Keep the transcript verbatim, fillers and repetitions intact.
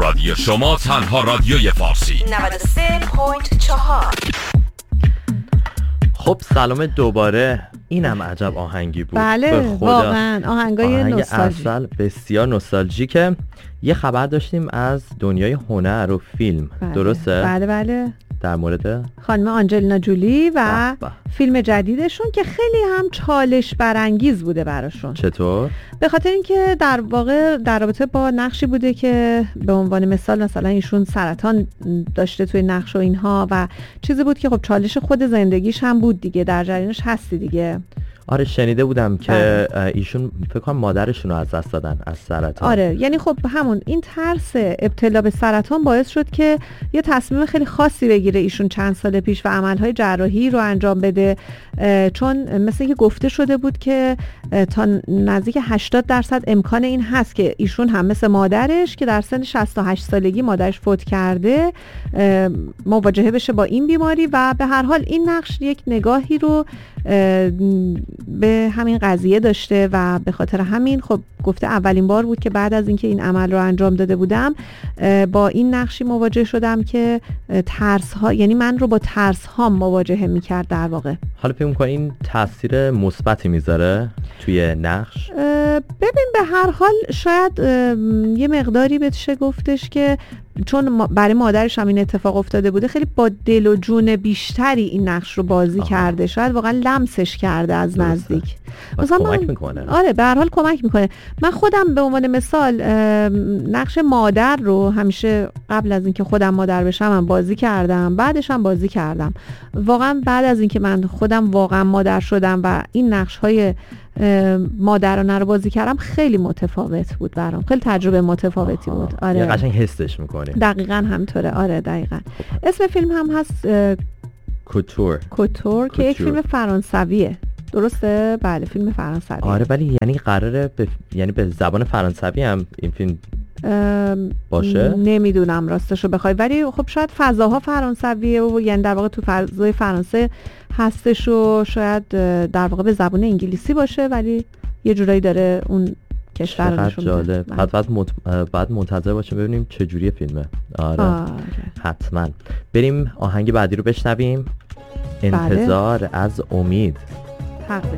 رادیو شما، تنها رادیوی فارسی. نود و سه ممیز چهار. خب سلام دوباره. اینم عجب آهنگی بود. بله واقعا آهنگای آهنگ نوستالژی، اصل بسیار نوستالژیکه. یه خبر داشتیم از دنیای هنر و فیلم. بله. درسته؟ بله بله در مورد خانم آنجلینا جولی و به به. فیلم جدیدشون که خیلی هم چالش برانگیز بوده براشون. چطور؟ به خاطر اینکه در واقع در رابطه با نقشی بوده که به عنوان مثال مثلا ایشون سرطان داشته توی نقش و اینها و چیزی بود که خب چالش خود زندگیش هم بود دیگه، در جریانش هستی دیگه. آره شنیده بودم که ایشون فکر کنم مادرشون رو از دست دادن از سرطان. آره یعنی خب همون این ترس ابتلا به سرطان باعث شد که یه تصمیم خیلی خاصی بگیره ایشون چند سال پیش و عملهای جراحی رو انجام بده، چون مثل که گفته شده بود که تا نزدیک هشتاد درصد امکان این هست که ایشون هم مثل مادرش که در سن شصت و هشت سالگی مادرش فوت کرده مواجهه بشه با این بیماری و به هر حال این نقش یک نگاهی رو به همین قضیه داشته و به خاطر همین خب گفته اولین بار بود که بعد از اینکه این عمل رو انجام داده بودم با این نقشی مواجه شدم که ترس ها، یعنی من رو با ترس ها مواجهه میکرد در واقع. حالا فکر می‌کنی این تاثیر مثبتی میذاره توی نقش؟ ببین به هر حال شاید یه مقداری بشه گفتش که چون برای مادرش هم این اتفاق افتاده بوده خیلی با دل و جون بیشتری این نقش رو بازی آه. کرده، شاید واقعا لمسش کرده از نزدیک. مثلا کمک میکنه. آره به هر حال کمک میکنه. من خودم به عنوان مثال نقش مادر رو همیشه قبل از اینکه خودم مادر بشم هم بازی کردم، بعدش هم بازی کردم. واقعا بعد از اینکه من خودم واقعا مادر شدم و این نقش های مادرانه رو بازی کردم خیلی متفاوت بود برام، خیلی تجربه متفاوتی آها. بود. آره یه قشنگ حسش میکنه. دقیقاً همطوره. آره دقیقاً. اسم فیلم هم هست کوتور. کوتور که یک فیلم فرانسویه. درسته؟ بله فیلم فرانسوی. آره ولی یعنی قراره به یعنی به زبان فرانسوی هم این فیلم باشه؟ نمیدونم راستشو بخوای، ولی خب شاید فضاها فرانسویه و یعنی در واقع تو فضای فرانسه هستش و شاید در واقع به زبان انگلیسی باشه ولی یه جورایی داره اون کشور رو نشون میده. بعد بعد مت... بعد منتظر باشیم ببینیم چه جوری فیلمه. آره. آره حتما. بریم آهنگ بعدی رو بشنویم. انتظار بله. از امید. حق